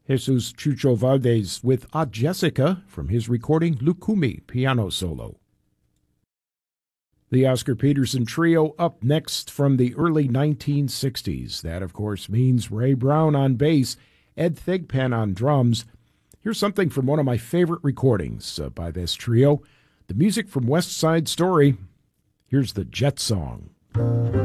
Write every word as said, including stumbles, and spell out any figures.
Jesus Chucho Valdez with Ah Jessica from his recording Lucumi piano solo. The Oscar Peterson Trio up next from the early nineteen sixties. That, of course, means Ray Brown on bass, Ed Thigpen on drums. Here's something from one of my favorite recordings uh, by this trio, the music from West Side Story. Here's the Jet Song.